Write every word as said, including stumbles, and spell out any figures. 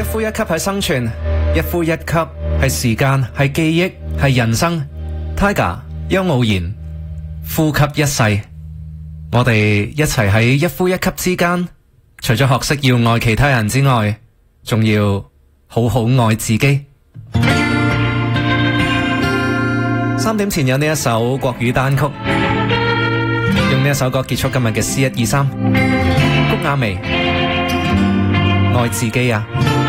呼一吸係生存，一呼一吸係時間，係記憶，係人生。Tiger 邱傲然，呼吸一世。我哋一齊喺一呼一吸之間，除咗學識要愛其他人之外，仲要好好愛自己。三點前有呢一首國語單曲，用呢一首歌結束今日嘅 C 一二三。谷婭溦，愛自己啊！